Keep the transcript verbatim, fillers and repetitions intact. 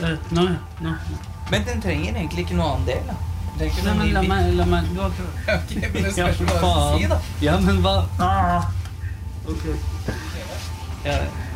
Uh, nå, nå, nå. Men den trenger egentlig ikke noe annen del, da. Nei, men la meg, la meg, du har ikke... Ok, men det spørs hva du sier, da. Ja, men hva? Ah. Ok. Ja,